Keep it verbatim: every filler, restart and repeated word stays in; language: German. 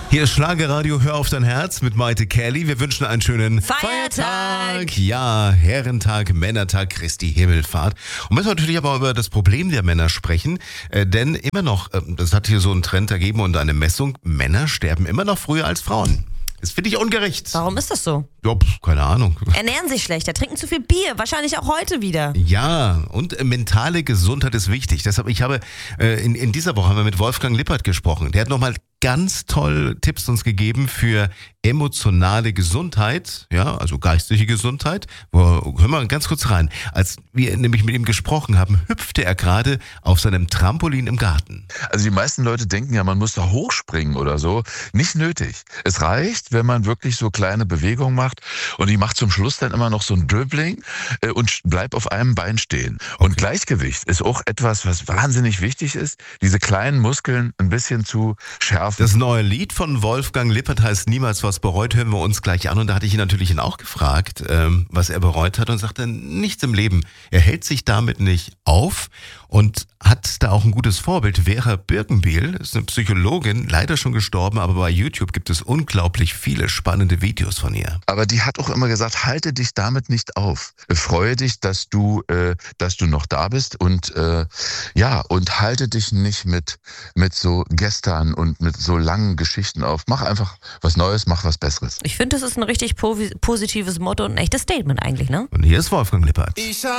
Hier ist Schlagerradio, hör auf dein Herz mit Maite Kelly. Wir wünschen einen schönen Feiertag. Feiertag. Ja, Herrentag, Männertag, Christi Himmelfahrt. Und müssen wir natürlich aber über das Problem der Männer sprechen. Äh, denn immer noch, äh, das hat hier so einen Trend ergeben und eine Messung, Männer sterben immer noch früher als Frauen. Das finde ich ungerecht. Warum ist das so? Ja, pf, keine Ahnung. Ernähren sich schlechter, trinken zu viel Bier, wahrscheinlich auch heute wieder. Ja, und äh, mentale Gesundheit ist wichtig. Deshalb, ich habe, äh, in, in dieser Woche haben wir mit Wolfgang Lippert gesprochen. Der hat nochmal ganz toll Tipps uns gegeben für emotionale Gesundheit, ja, also geistige Gesundheit. Wo, hör mal ganz kurz rein. Als wir nämlich mit ihm gesprochen haben, hüpfte er gerade auf seinem Trampolin im Garten. Also die meisten Leute denken ja, man muss da hochspringen oder so. Nicht nötig. Es reicht, wenn man wirklich so kleine Bewegungen macht und ich mache zum Schluss dann immer noch so ein Dribbling äh, und bleib auf einem Bein stehen. Und Okay. Gleichgewicht ist auch etwas, was wahnsinnig wichtig ist, diese kleinen Muskeln ein bisschen zu schärfen. Das neue Lied von Wolfgang Lippert heißt Niemals was bereut, hören wir uns gleich an. Und da hatte ich ihn natürlich ihn auch gefragt, ähm, was er bereut hat und sagte, nichts im Leben. Er hält sich damit nicht auf und hat da auch ein gutes Vorbild. Vera Birkenbiel ist eine Psychologin, leider schon gestorben, aber bei YouTube gibt es unglaublich viele spannende Videos von ihr. Aber die hat auch immer gesagt, halte dich damit nicht auf. Freue dich, dass du, äh, dass du noch da bist und äh, ja, und halte dich nicht mit mit so Gestern und mit so langen Geschichten auf. Mach einfach was Neues, mach was Besseres. Ich finde, das ist ein richtig po- positives Motto und ein echtes Statement eigentlich, ne? Und hier ist Wolfgang Lippert. Ich